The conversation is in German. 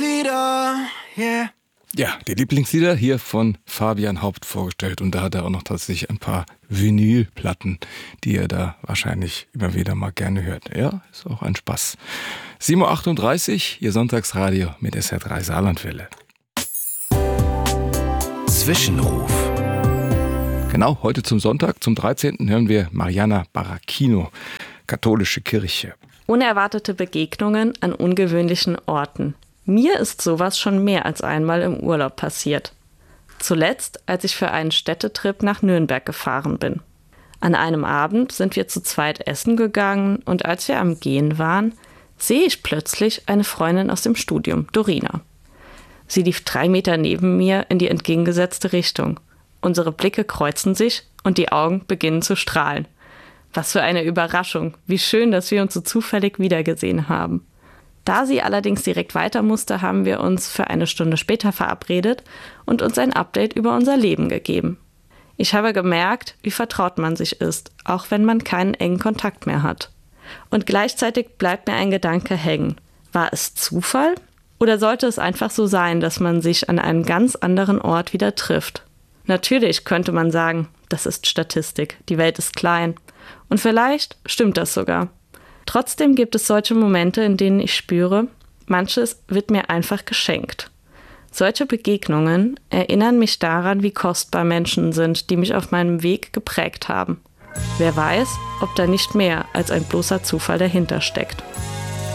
Lieblingslieder, yeah. Ja, die Lieblingslieder hier von Fabian Haupt vorgestellt. Und da hat er auch noch tatsächlich ein paar Vinylplatten, die er da wahrscheinlich immer wieder mal gerne hört. Ja, ist auch ein Spaß. 7.38 Uhr, Ihr Sonntagsradio mit SR3 Saarlandwelle. Zwischenruf. Genau, heute zum Sonntag, zum 13. hören wir Mariana Baracchino, katholische Kirche. Unerwartete Begegnungen an ungewöhnlichen Orten. Mir ist sowas schon mehr als einmal im Urlaub passiert. Zuletzt, als ich für einen Städtetrip nach Nürnberg gefahren bin. An einem Abend sind wir zu zweit essen gegangen und als wir am Gehen waren, sehe ich plötzlich eine Freundin aus dem Studium, Dorina. Sie lief 3 Meter neben mir in die entgegengesetzte Richtung. Unsere Blicke kreuzen sich und die Augen beginnen zu strahlen. Was für eine Überraschung, wie schön, dass wir uns so zufällig wiedergesehen haben. Da sie allerdings direkt weiter musste, haben wir uns für eine Stunde später verabredet und uns ein Update über unser Leben gegeben. Ich habe gemerkt, wie vertraut man sich ist, auch wenn man keinen engen Kontakt mehr hat. Und gleichzeitig bleibt mir ein Gedanke hängen. War es Zufall? Oder sollte es einfach so sein, dass man sich an einem ganz anderen Ort wieder trifft? Natürlich könnte man sagen, das ist Statistik, die Welt ist klein. Und vielleicht stimmt das sogar. Trotzdem gibt es solche Momente, in denen ich spüre, manches wird mir einfach geschenkt. Solche Begegnungen erinnern mich daran, wie kostbar Menschen sind, die mich auf meinem Weg geprägt haben. Wer weiß, ob da nicht mehr als ein bloßer Zufall dahinter steckt.